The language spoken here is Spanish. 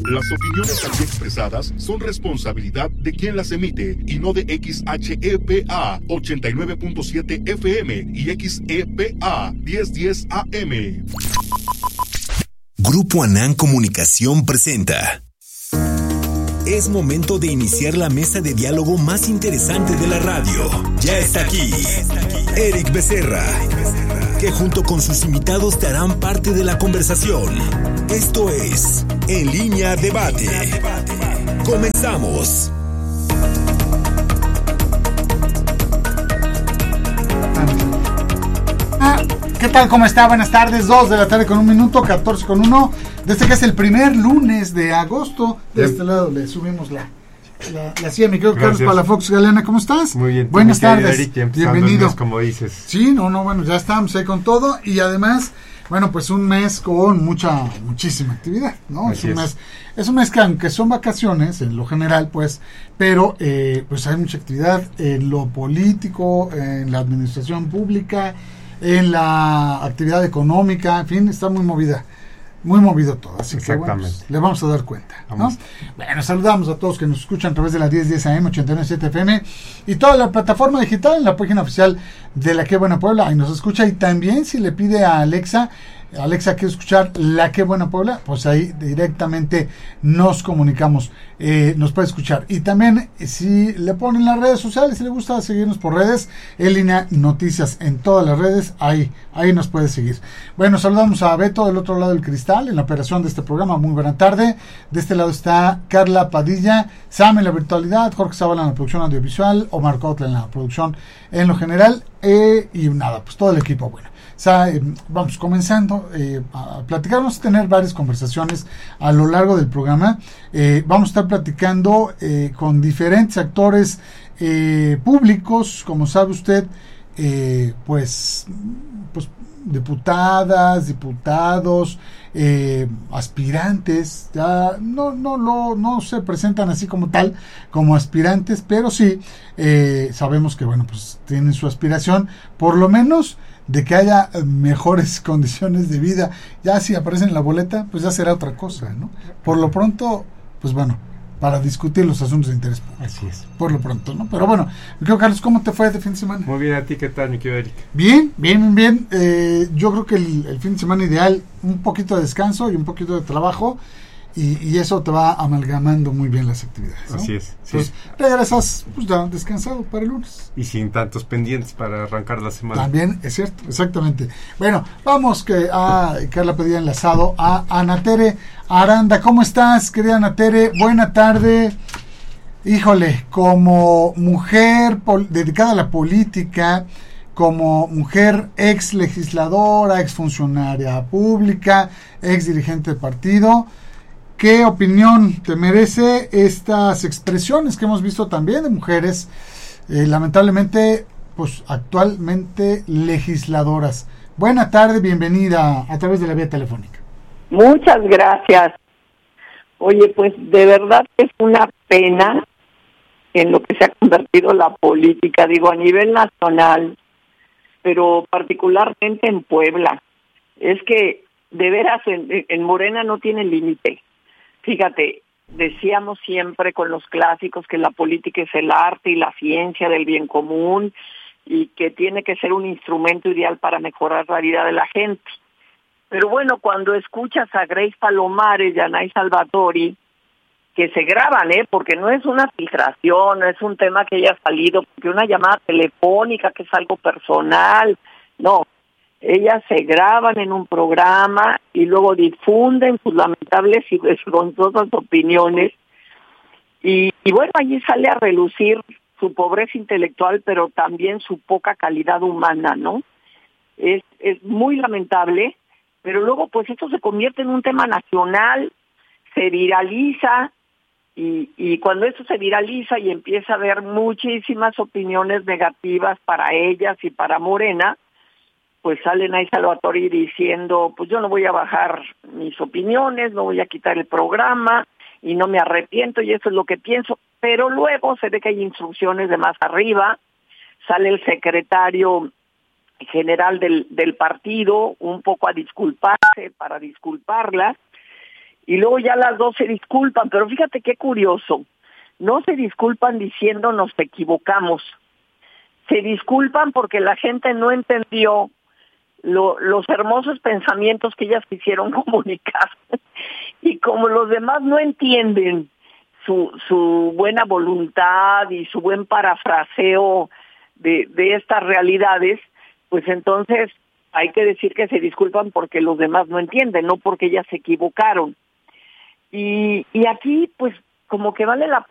Las opiniones aquí expresadas son responsabilidad de quien las emite y no de XHEPA 89.7 FM y XEPA 1010 AM. Grupo Anán Comunicación presenta. Es momento de iniciar la mesa de diálogo más interesante de la radio. Ya está aquí Eric Becerra, que junto con sus invitados te harán parte de la conversación. Esto es En Línea Debate. Comenzamos. ¿Qué tal? ¿Cómo está? Buenas tardes, 2 de la tarde con 1 minuto, 14 con 1. Desde que es el primer lunes de agosto, de este lado le subimos la silla. Mi querido Carlos Palafox Galeana, ¿cómo estás? Muy bien. Buenas tardes. Eric, bienvenido. Como dices. Sí, bueno, ya estamos ahí con todo y además, bueno, pues un mes con muchísima actividad, ¿no? Es un mes que aunque son vacaciones en lo general, pues, pero pues hay mucha actividad en lo político, en la administración pública, en la actividad económica, en fin, está muy movido todo, así que bueno, pues, le vamos a dar cuenta, ¿no? Bueno, saludamos a todos que nos escuchan a través de la 1010 AM, 89.7 FM y toda la plataforma digital en la página oficial de La Qué Buena Puebla, ahí nos escucha, y también si le pide a Alexa, quiero escuchar La Qué Buena Puebla, pues ahí directamente nos comunicamos, nos puede escuchar. Y también si le ponen las redes sociales, si le gusta seguirnos por redes, En Línea Noticias en todas las redes, ahí nos puede seguir. Bueno, saludamos a Beto del otro lado del cristal en la operación de este programa. Muy buena tarde. De este lado está Carla Padilla, Sam en la virtualidad, Jorge Zavala en la producción audiovisual, Omar Cotla en la producción en lo general, y nada, pues todo el equipo. Bueno, vamos comenzando a platicar. Vamos a tener varias conversaciones a lo largo del programa. Vamos a estar platicando con diferentes actores públicos, como sabe usted, pues diputadas, diputados, aspirantes. Ya no se presentan así como tal, como aspirantes, pero sí sabemos que, bueno, pues tienen su aspiración, por lo menos de que haya mejores condiciones de vida. Ya si aparecen en la boleta, pues ya será otra cosa, ¿no? Por lo pronto, pues bueno, para discutir los asuntos de interés público. Así es. Por lo pronto, ¿no? Pero bueno, mi querido Carlos, ¿cómo te fue de fin de semana? Muy bien, ¿a ti qué tal, mi querido Eric? Bien. Yo creo que el fin de semana ideal, un poquito de descanso y un poquito de trabajo, y eso te va amalgamando muy bien las actividades, ¿no? Así es. Sí. Entonces, regresas pues ya descansado para el lunes. Y sin tantos pendientes para arrancar la semana. También es cierto, exactamente. Bueno, vamos a Carla Pedía enlazado a Ana Tere Aranda. ¿Cómo estás, querida Ana Tere? Buena tarde. Híjole, como mujer dedicada a la política, como mujer ex legisladora, ex funcionaria pública, ex dirigente de partido, ¿qué opinión te merece estas expresiones que hemos visto también de mujeres, lamentablemente, pues actualmente legisladoras? Buena tarde, bienvenida a través de la vía telefónica. Muchas gracias. Oye, pues de verdad es una pena en lo que se ha convertido la política, digo, a nivel nacional, pero particularmente en Puebla. Es que de veras en Morena no tiene límite. Fíjate, decíamos siempre con los clásicos que la política es el arte y la ciencia del bien común y que tiene que ser un instrumento ideal para mejorar la vida de la gente. Pero bueno, cuando escuchas a Grace Palomares y a Nay Salvatori, que se graban, porque no es una filtración, no es un tema que haya salido, porque una llamada telefónica que es algo personal, no. Ellas se graban en un programa y luego difunden sus lamentables y vergonzosas opiniones. Y bueno, allí sale a relucir su pobreza intelectual, pero también su poca calidad humana, ¿no? Es muy lamentable, pero luego pues esto se convierte en un tema nacional, se viraliza, y cuando esto se viraliza y empieza a haber muchísimas opiniones negativas para ellas y para Morena, pues sale Nay Salvatori diciendo, pues yo no voy a bajar mis opiniones, no voy a quitar el programa y no me arrepiento y eso es lo que pienso, pero luego se ve que hay instrucciones de más arriba, sale el secretario general del partido un poco a disculparse para disculparlas y luego ya las dos se disculpan, pero fíjate qué curioso, no se disculpan diciendo nos equivocamos, se disculpan porque la gente no entendió los hermosos pensamientos que ellas quisieron comunicar, y como los demás no entienden su buena voluntad y su buen parafraseo de estas realidades, pues entonces hay que decir que se disculpan porque los demás no entienden, no porque ellas se equivocaron. Y aquí, pues, como que vale la